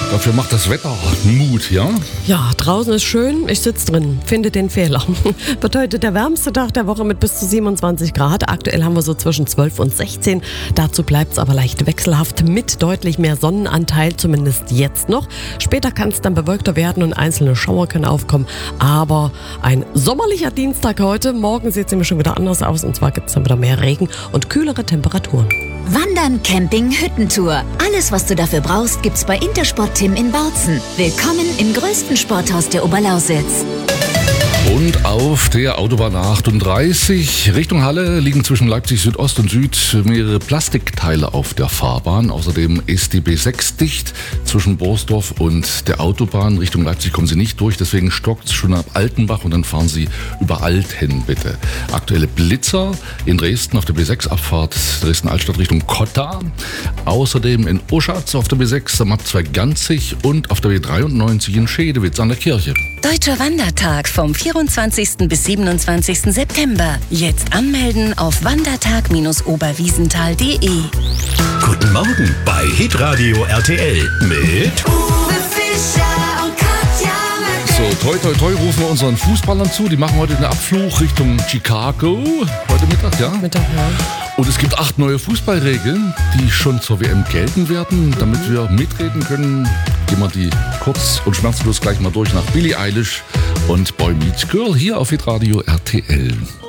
Dafür macht das Wetter Mut, ja? Ja, draußen ist schön, ich sitze drin, finde den Fehler. Wird heute der wärmste Tag der Woche mit bis zu 27 Grad. Aktuell haben wir so zwischen 12 und 16. Dazu bleibt es aber leicht wechselhaft mit deutlich mehr Sonnenanteil, zumindest jetzt noch. Später kann es dann bewölkter werden und einzelne Schauer können aufkommen. Aber ein sommerlicher Dienstag heute. Morgen sieht es nämlich schon wieder anders aus und zwar gibt es dann wieder mehr Regen und kühlere Temperaturen. Wandern, Camping, Hüttentour. Alles, was du dafür brauchst, gibt's bei Intersport Tim in Bautzen. Willkommen im größten Sporthaus der Oberlausitz. Und auf der Autobahn 38 Richtung Halle liegen zwischen Leipzig Südost und Süd mehrere Plastikteile auf der Fahrbahn. Außerdem ist die B6 dicht zwischen Borsdorf und der Autobahn. Richtung Leipzig kommen Sie nicht durch, deswegen stockt es schon ab Altenbach und dann fahren Sie über Althen bitte. Aktuelle Blitzer in Dresden auf der B6-Abfahrt Dresden-Altstadt Richtung Kotta. Außerdem in Oschatz auf der B6 am Abzweig Ganzig und auf der B93 in Schedewitz an der Kirche. Deutscher Wandertag vom 24. bis 27. September. Jetzt anmelden auf wandertag-oberwiesenthal.de. Guten Morgen bei Hitradio RTL mit Uwe Fischer und Katja So, toi toi toi rufen wir unseren Fußballern zu. Die machen heute den Abflug Richtung Chicago. Heute Mittag, ja? Mittag, ja. Und es gibt 8 neue Fußballregeln, die schon zur WM gelten werden. Damit wir mitreden können, gehen wir die kurz und schmerzlos gleich mal durch nach Billie Eilish und Boy Meets Girl hier auf Hitradio RTL.